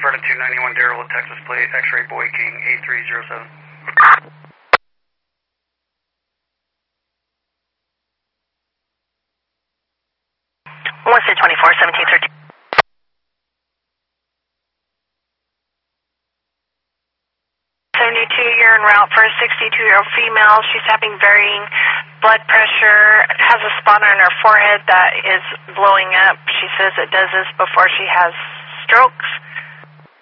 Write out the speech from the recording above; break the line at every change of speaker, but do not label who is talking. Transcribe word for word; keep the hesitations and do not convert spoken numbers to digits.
converted to ninety-one Darrell, Texas plate, X-ray Boy King, eight three zero seven.
one six twenty-four, seventeen thirteen. seventy-two, you're en route for a sixty-two-year-old female. She's having varying blood pressure, has a spot on her forehead that is blowing up. She says it does this before she has strokes.